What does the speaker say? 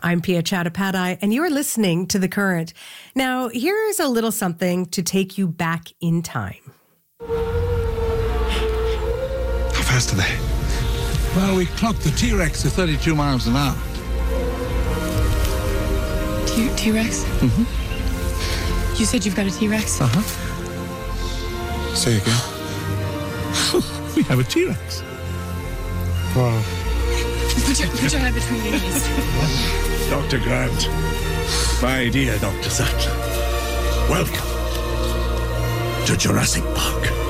I'm Pia Chattopadhyay, and you are listening to The Current. Now, here's a little something to take you back in time. How fast are they? Well, we clocked the T-Rex at 32 miles an hour. T-Rex? Mm-hmm. You said you've got a T-Rex? Uh-huh. Say again. We have a T-Rex. Wow. Put your hand between your knees. Dr. Grant. My dear Dr. Sattler. Welcome to Jurassic Park.